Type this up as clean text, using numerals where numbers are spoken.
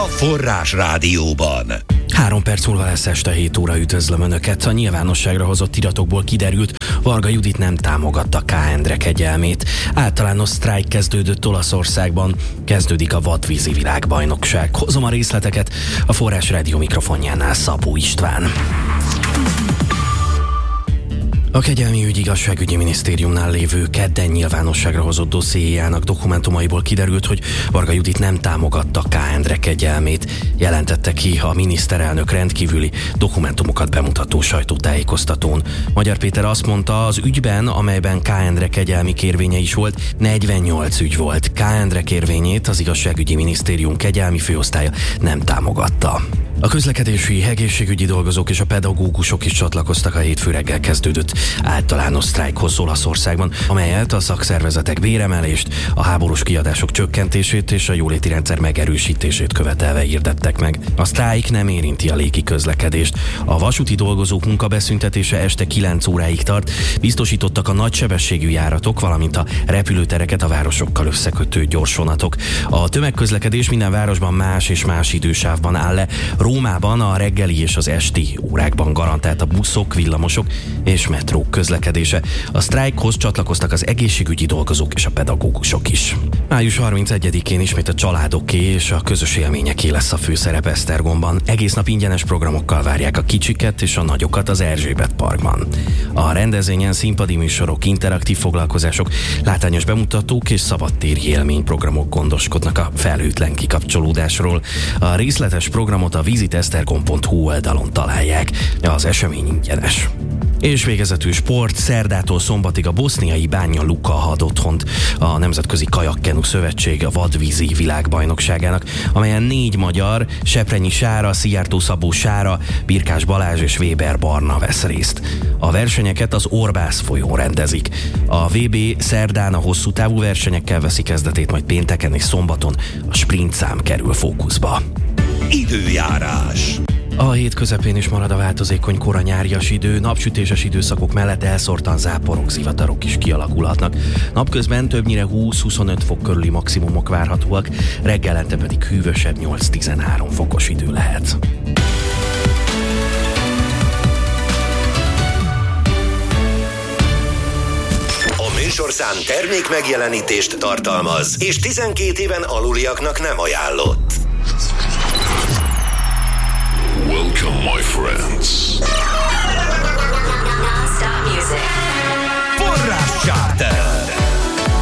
Forrás Rádióban. 3 perc múlva lesz este 7 óra, üdvözlöm Önöket. A nyilvánosságra hozott iratokból kiderült, Varga Judit nem támogatta K. Endre kegyelmét. Általános sztrájk kezdődött Olaszországban. Kezdődik a vadvízi világbajnokság. Hozom a részleteket a Forrás Rádió mikrofonjánál Szabó István. A Kegyelmi Ügy Igazságügyi Minisztériumnál lévő kedden nyilvánosságra hozott dossziéjának dokumentumaiból kiderült, hogy Varga Judit nem támogatta K. Endre kegyelmét. Jelentette ki a miniszterelnök rendkívüli dokumentumokat bemutató sajtótájékoztatón. Magyar Péter azt mondta, az ügyben, amelyben K. Endre kegyelmi kérvénye is volt, 48 ügy volt. K. Endre kérvényét az Igazságügyi Minisztérium kegyelmi főosztálya nem támogatta. A közlekedési, egészségügyi dolgozók és a pedagógusok is csatlakoztak a hétfő reggel kezdődött általános sztrájkhoz Olaszországban, amelyet a szakszervezetek béremelést, a háborús kiadások csökkentését és a jóléti rendszer megerősítését követelve hirdettek meg. A sztrájk nem érinti a légi közlekedést. A vasúti dolgozók munkabeszüntetése este 9 óráig tart, biztosítottak a nagysebességű járatok, valamint a repülőtereket a városokkal összekötő gyorsvonatok. A tömegközlekedés minden városban más és más idősávban áll le. Rómában a reggeli és az esti órákban garantált a buszok, villamosok és metrók közlekedése. A sztrájkhoz csatlakoztak az egészségügyi dolgozók és a pedagógusok is. Május 31-én ismét a családoké és a közös élményeké lesz a főszerep Esztergomban. Egész nap ingyenes programokkal várják a kicsiket és a nagyokat az Erzsébet Parkban. A rendezvényen színpadi műsorok, interaktív foglalkozások, látványos bemutatók és szabadtéri élményprogramok gondoskodnak a felhőtlen kikapcsolódásról. A részletes programot a visitesztergom.hu oldalon találják. Az esemény ingyenes. És végezetül sport, szerdától szombatig a boszniai Banja Luka ad otthont a Nemzetközi Kajakkenu Szövetség a vadvízi világbajnokságának, amelyen 4 magyar, Seprenyi Sára, Szijjártó Szabó Sára, Birkás Balázs és Weber Barna vesz részt. A versenyeket az Orbász folyón rendezik. A VB szerdán a hosszú távú versenyekkel veszi kezdetét, majd pénteken és szombaton a sprintszám kerül fókuszba. Időjárás. A hét közepén is marad a változékony kora nyárias idő, napsütéses időszakok mellett elszórtan záporok, zivatarok is kialakulhatnak. Napközben többnyire 20-25 fok körüli maximumok várhatóak, reggelente pedig hűvösebb 8-13 fokos idő lehet. A műsorszám termék megjelenítést tartalmaz, és 12 éven aluliaknak nem ajánlott. Welcome, my friends. Forrás Charter.